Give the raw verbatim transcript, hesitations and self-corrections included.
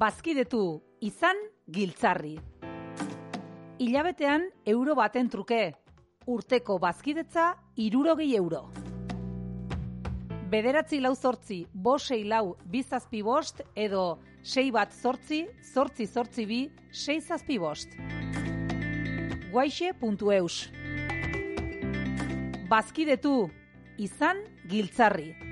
Bazkidetu izan giltzarri. Hilabetean euro baten truke, urteko bazkidetza hirurogei euro. Bederatzi lau zortzi, bost sei lau, bi zazpi bost, edo sei bat zortzi, zortzi zortzi bi, sei zazpi bost. guaixe puntu eus. Bazkidetu izan giltzarri.